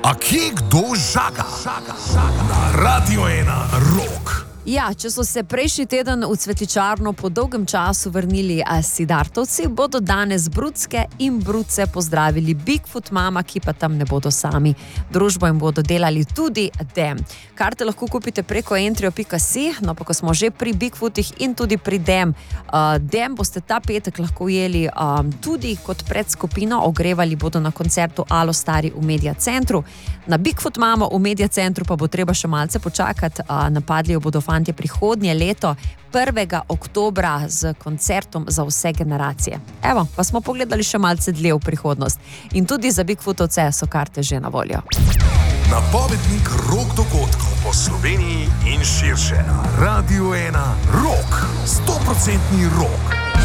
A kje kdo žaga? Na Radio 1 Rock. Ja, če so se prejšnji teden v cvetličarno po dolgem času vrnili Sidartovci, bodo danes brucke in bruce pozdravili Bigfoot mama, ki pa tam ne bodo sami. Družbo jim bodo delali tudi Dem. Karte lahko kupite preko entrio.si, no pa ko smo že pri Bigfootih in tudi pri Dem. Dem boste ta petek lahko ujeli tudi kot predskupino, ogrevali bodo na koncertu Alo Stari v Media Centru. Na Bigfoot mamo v Media Centru pa bo treba še malce počakati, napadli jo bodo fantje prihodnje leto, 1. oktobra z koncertom za vse generacije. Evo, pa smo pogledali še malce dlje v prihodnost. In tudi za Bigfootovce so karte že na voljo. Napovednik rock dogodkov po Sloveniji in širše. Radio 1 Rock. 100% rock.